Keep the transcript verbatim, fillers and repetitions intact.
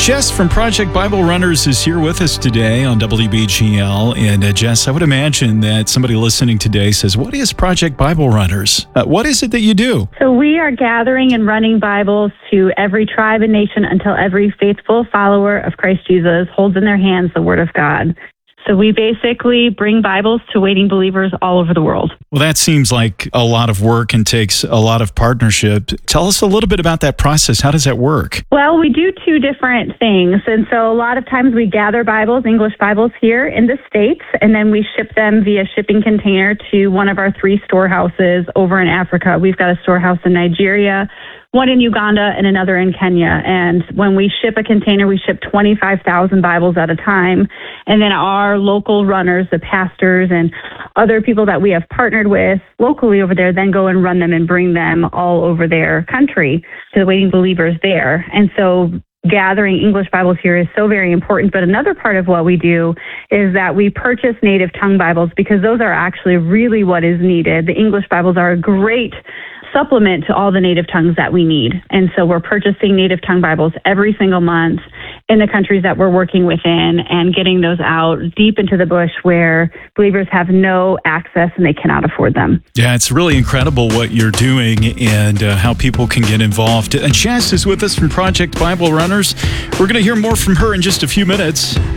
Jess from Project Bible Runners is here with us today on W B G L. And uh, Jess, I would imagine that somebody listening today says, what is Project Bible Runners? Uh, what is it that you do? So we are gathering and running Bibles to every tribe and nation until every faithful follower of Christ Jesus holds in their hands the Word of God. So we basically bring Bibles to waiting believers all over the world. Well, that seems like a lot of work and takes a lot of partnership. Tell us a little bit about that process. How does that work? Well, we do two different things. And so a lot of times we gather Bibles, English Bibles here in the States, and then we ship them via shipping container to one of our three storehouses over in Africa. We've got a storehouse in Nigeria, one in Uganda, and another in Kenya. And when we ship a container, we ship twenty-five thousand Bibles at a time. And then our local runners, the pastors and other people that we have partnered with locally over there, then go and run them and bring them all over their country to the waiting believers there. And so gathering English Bibles here is so very important. But another part of what we do is that we purchase native tongue Bibles, because those are actually really what is needed. The English Bibles are a great supplement to all the native tongues that we need. And so we're purchasing native tongue Bibles every single month in the countries that we're working within and getting those out deep into the bush where believers have no access and they cannot afford them. Yeah, it's really incredible what you're doing and uh, how people can get involved. And Jess is with us from Project Bible Runners. We're going to hear more from her in just a few minutes.